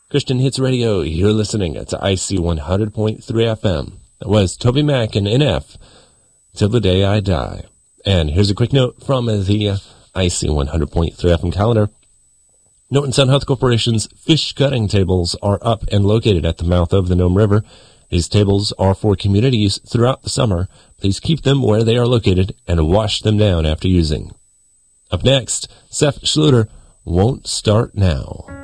Christian Hits Radio, you're listening to IC 100.3 FM. That was Toby Mac and NF, Till the Day I Die. And here's a quick note from the IC 100.3 FM calendar. Norton Sound Health Corporation's fish gutting tables are up and located at the mouth of the Nome River. These tables are for community use throughout the summer. Please keep them where they are located and wash them down after using. Up next, Seth Schluter, Won't Start Now.